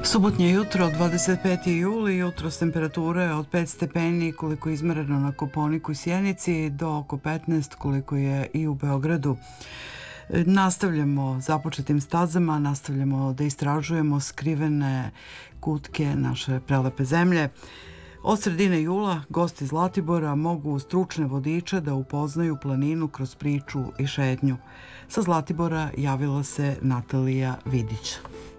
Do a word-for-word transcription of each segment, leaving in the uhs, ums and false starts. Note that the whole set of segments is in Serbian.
Subotnje jutro, dvadeset peti juli, jutro s temperature od pet stepeni koliko je izmereno na Kopaoniku i Sjenici do oko petnaest koliko je i u Beogradu. Nastavljamo započetim stazama, nastavljamo da istražujemo skrivene kutke naše prelepe zemlje. Od sredine jula gosti Zlatibora mogu uz stručne vodiče da upoznaju planinu kroz priču i šetnju. Sa Zlatibora javila se Natalija Vidić.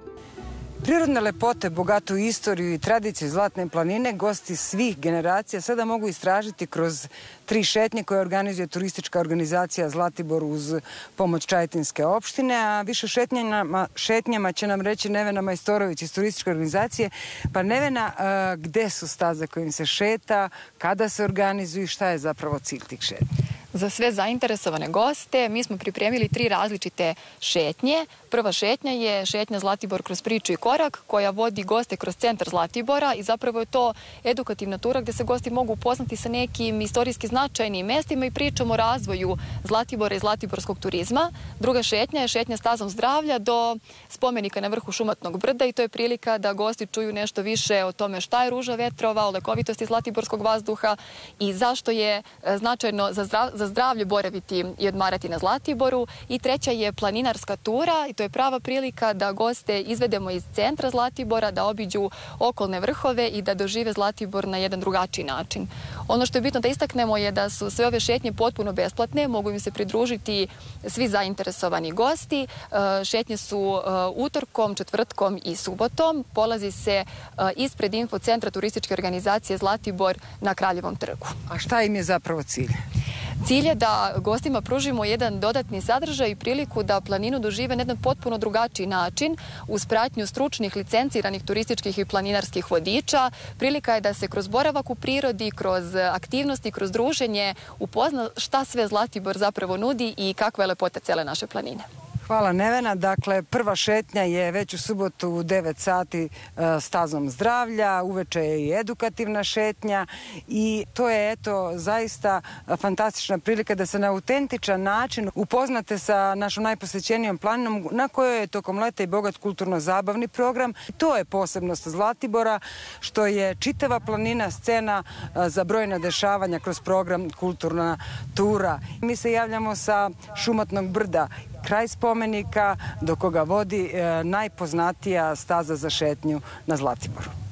Prirodne lepote, bogatu istoriju i tradiciju Zlatne planine gosti svih generacija sada mogu istražiti kroz tri šetnje koje organizuje turistička organizacija Zlatibor uz pomoć Čajetinske opštine, a više šetnjama, šetnjama će nam reći Nevena Majstorović iz turističke organizacije. Pa Nevena, gde su staze kojim se šeta, kada se organizuju i šta je zapravo cilj tih šetnja? Za sve zainteresovane goste mi smo pripremili tri različite šetnje. Prva šetnja je šetnja Zlatibor kroz priču i korak koja vodi goste kroz centar Zlatibora i zapravo je to edukativna tura gde se gosti mogu upoznati sa nekim istorijski značajnim mestima i pričom o razvoju Zlatibora i zlatiborskog turizma. Druga šetnja je šetnja stazom zdravlja do spomenika na vrhu Šumatnog brda i to je prilika da gosti čuju nešto više o tome šta je ruža vetrova, o lekovitosti zlatiborskog vazduha i zašto je značajno za zdrav, za zdravlje boraviti i odmarati na Zlatiboru. I treća je planinarska tura i to je prava prilika da goste izvedemo iz centra Zlatibora, da obiđu okolne vrhove i da dožive Zlatibor na jedan drugačiji način. Ono što je bitno da istaknemo je da su sve ove šetnje potpuno besplatne, mogu im se pridružiti svi zainteresovani gosti. Šetnje su utorkom, četvrtkom i subotom. Polazi se ispred infocentra turističke organizacije Zlatibor na Kraljevom trgu. A šta im je zapravo cilj? Cilj je da gostima pružimo jedan dodatni sadržaj i priliku da planinu dožive na jedan potpuno drugačiji način uz pratnju stručnih, licenciranih turističkih i planinarskih vodiča. Prilika je da se kroz boravak u prirodi, kroz aktivnosti, kroz druženje upozna šta sve Zlatibor zapravo nudi i kakva je lepota cele naše planine. Hvala Nevena. Dakle, prva šetnja je već u subotu u devet sati stazom zdravlja, uveče je i edukativna šetnja i to je eto zaista fantastična prilika da se na autentičan način upoznate sa našom najposećenijom planinom na kojoj je tokom leta i bogat kulturno-zabavni program. To je posebnost Zlatibora što je čitava planina scena za brojna dešavanja kroz program Kulturna tura. Mi se javljamo sa Šumatnog brda, kraj spomenika do koga vodi najpoznatija staza za šetnju na Zlatiboru.